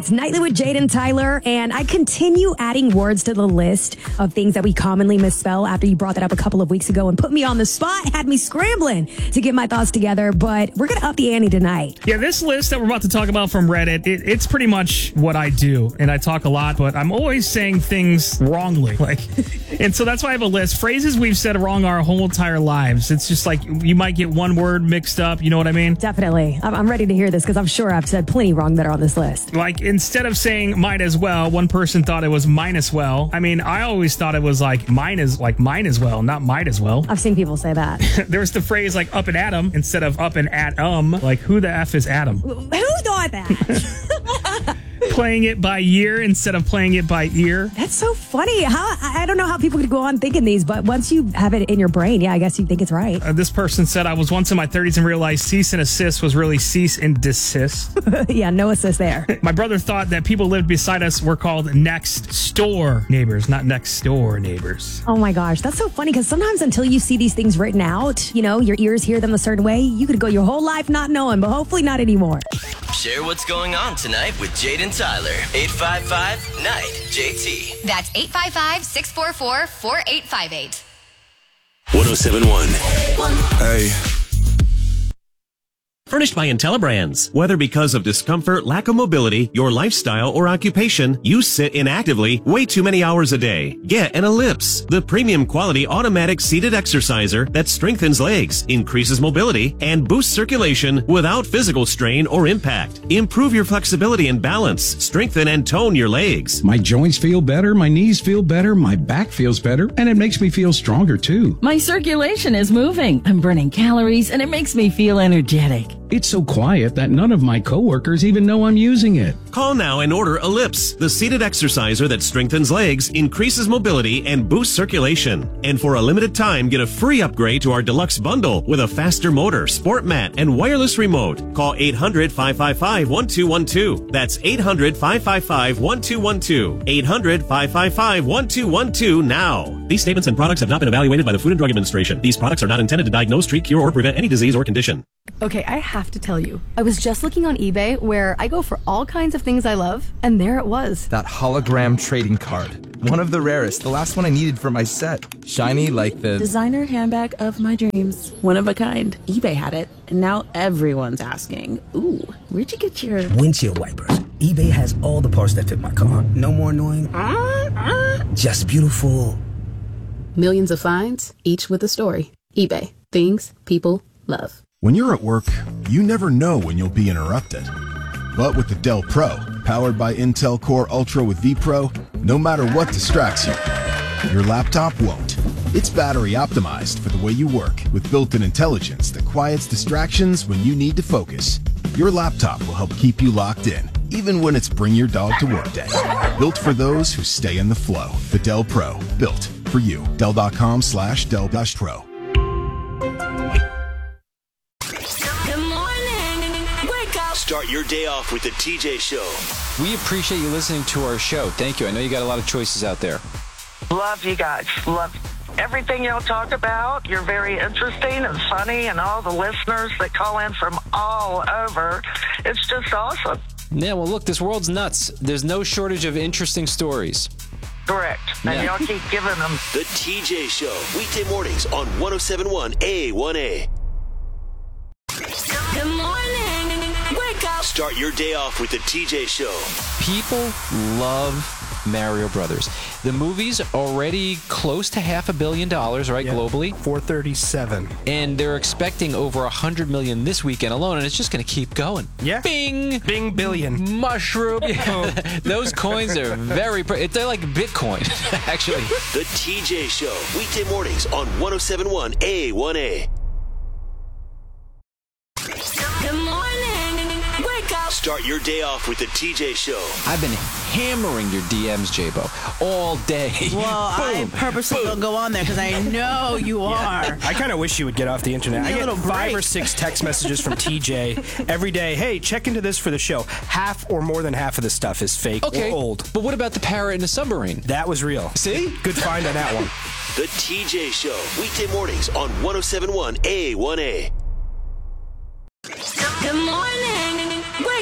It's Nightly with Jade and Tyler, and I continue adding words to the list of things that we commonly misspell after you brought that up a couple of weeks ago and put me on the spot, had me scrambling to get my thoughts together, but we're going to up the ante tonight. Yeah, this list that we're about to talk about from Reddit, it's pretty much what I do, and I talk a lot, but I'm always saying things wrongly. And so that's why I have a list. Phrases we've said wrong our whole entire lives. It's just like you might get one word mixed up, you know what I mean? Definitely. I'm ready to hear this because I'm sure I've said plenty wrong that are on this list. Like, instead of saying might as well, one person thought it was mine as well. I mean, I always thought it was like mine as well, not might as well. I've seen people say that. There's the phrase like up and Adam instead of up and Atom. Like, who the F is Adam? Who thought that? Playing it by year instead of playing it by ear. That's so funny. I don't know how people could go on thinking these, but once you have it in your brain, yeah, I guess you think it's right. This person said, I was once in my 30s and realized cease and assist was really cease and desist. Yeah, no assist there. My brother thought that people lived beside us were called next store neighbors, not next door neighbors. Oh my gosh, that's so funny because sometimes until you see these things written out, you know, your ears hear them a certain way, you could go your whole life not knowing, but hopefully not anymore. Share what's going on tonight with Jade and Tyler. 855-NIGHT. That's 855-644-4858. 1071. Hey. Furnished by IntelliBrands. Whether because of discomfort, lack of mobility, your lifestyle, or occupation, you sit inactively way too many hours a day. Get an Ellipse, the premium quality automatic seated exerciser that strengthens legs, increases mobility, and boosts circulation without physical strain or impact. Improve your flexibility and balance, strengthen and tone your legs. My joints feel better, my knees feel better, my back feels better, and it makes me feel stronger too. My circulation is moving. I'm burning calories, and it makes me feel energetic. It's so quiet that none of my coworkers even know I'm using it. Call now and order Ellipse, the seated exerciser that strengthens legs, increases mobility, and boosts circulation. And for a limited time, get a free upgrade to our deluxe bundle with a faster motor, sport mat, and wireless remote. Call 800-555-1212. That's 800-555-1212. 800-555-1212 now. These statements and products have not been evaluated by the Food and Drug Administration. These products are not intended to diagnose, treat, cure, or prevent any disease or condition. Okay, I have to tell you, I was just looking on eBay where I go for all kinds of things I love, and there it was. That hologram trading card. One of the rarest, the last one I needed for my set. Shiny like the designer handbag of my dreams. One of a kind. eBay had it, and now everyone's asking, ooh, where'd you get your windshield wipers? eBay has all the parts that fit my car. No more annoying, just beautiful. Millions of finds, each with a story. eBay. Things people love. When you're at work, you never know when you'll be interrupted. But with the Dell Pro, powered by Intel Core Ultra with vPro, no matter what distracts you, your laptop won't. It's battery optimized for the way you work with built-in intelligence that quiets distractions when you need to focus. Your laptop will help keep you locked in, even when it's bring your dog to work day. Built for those who stay in the flow. The Dell Pro, built for you. Dell.com/Dell-Pro. Start your day off with the TJ Show. We appreciate you listening to our show. Thank you. I know you got a lot of choices out there. Love you guys. Love everything y'all talk about. You're very interesting and funny, and all the listeners that call in from all over. It's just awesome. Yeah, well, look, this world's nuts. There's no shortage of interesting stories. Correct. And y'all keep giving them. The TJ Show. Weekday mornings on 1071 A1A. Good morning. Wake up. Start your day off with the TJ Show. People love Mario Brothers. The movie's already close to $500 million, right, globally? 437. And they're expecting over 100 million this weekend alone, and it's just going to keep going. Yeah. Bing! Bing billion. Mushroom. Those coins are they're like Bitcoin, actually. The TJ Show. Weekday mornings on 1071 A1A. Good morning. Wake up. Start your day off with the TJ Show. I've been hammering your DMs, J-Bo, all day. Well, I purposely don't go on there because I know you are. I kind of wish you would get off the internet. I get 5 or 6 text messages from TJ every day. Hey, check into this for the show. Half or more than half of the stuff is fake or old. But what about the parrot in the submarine? That was real. See? Good find on that one. The TJ Show. Weekday mornings on 1071 A1A. Good morning. Wake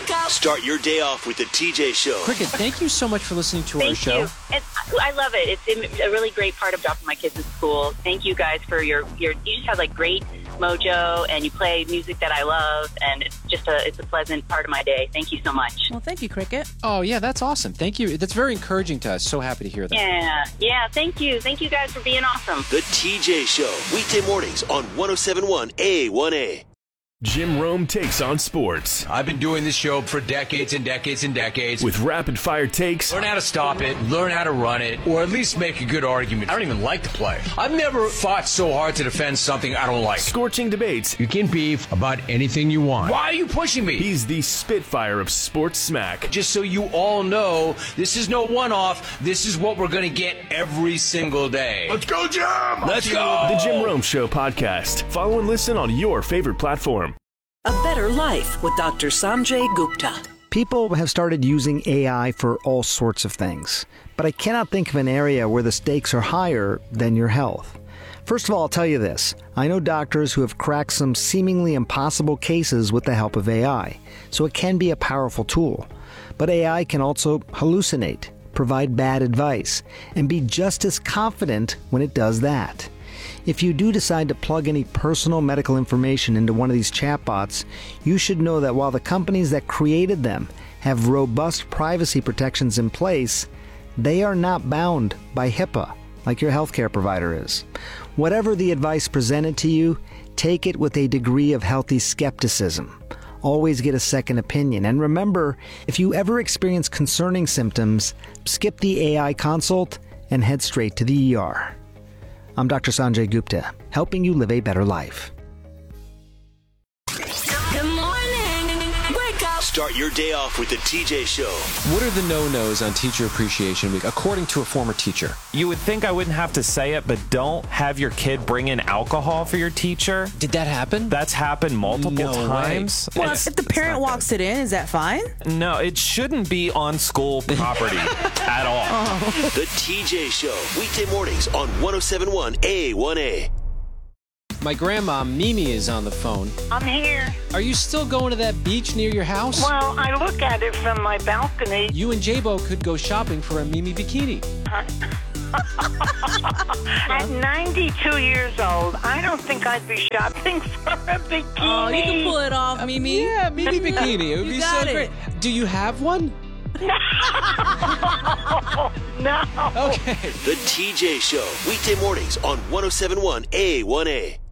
Wake up. Start your day off with the TJ Show. Cricket, thank you so much for listening to our show. And I love it. It's a really great part of dropping my kids at school. Thank you guys for your you just have like great mojo, and you play music that I love, and it's just it's a pleasant part of my day. Thank you so much. Well, thank you, Cricket. Oh, yeah, that's awesome. Thank you. That's very encouraging to us. So happy to hear that. Yeah, thank you. Thank you guys for being awesome. The TJ Show, weekday mornings on 107.1 A1A. Jim Rome takes on sports. I've been doing this show for decades and decades and decades. With rapid-fire takes. Learn how to stop it, learn how to run it, or at least make a good argument. I don't even like the play. I've never fought so hard to defend something I don't like. Scorching debates. You can beef about anything you want. Why are you pushing me? He's the Spitfire of sports smack. Just so you all know, this is no one-off. This is what we're going to get every single day. Let's go, Jim! Let's go! The Jim Rome Show podcast. Follow and listen on your favorite platform. A Better Life with Dr. Sanjay Gupta. People have started using AI for all sorts of things, but I cannot think of an area where the stakes are higher than your health. First of all, I'll tell you this. I know doctors who have cracked some seemingly impossible cases with the help of AI, so it can be a powerful tool. But AI can also hallucinate, provide bad advice, and be just as confident when it does that. If you do decide to plug any personal medical information into one of these chatbots, you should know that while the companies that created them have robust privacy protections in place, they are not bound by HIPAA like your healthcare provider is. Whatever the advice presented to you, take it with a degree of healthy skepticism. Always get a second opinion. And remember, if you ever experience concerning symptoms, skip the AI consult and head straight to the ER. I'm Dr. Sanjay Gupta, helping you live a better life. Good morning. Wake up. Start your day off with the TJ Show. What are the no-nos on Teacher Appreciation Week, according to a former teacher? You would think I wouldn't have to say it, but don't have your kid bring in alcohol for your teacher. Did that happen? That's happened multiple times. Well, if the parent walks it in, is that fine? No, it shouldn't be on school property at all. Oh. The TJ Show, weekday mornings on 107.1 A1A. My grandma, Mimi, is on the phone. I'm here. Are you still going to that beach near your house? Well, I look at it from my balcony. You and J-Bo could go shopping for a Mimi bikini. At 92 years old, I don't think I'd be shopping for a bikini. Oh, you can pull it off, Mimi. Yeah, Mimi bikini. It would be so great. Do you have one? No. Okay. The TJ Show, weekday mornings on 107.1 A1A.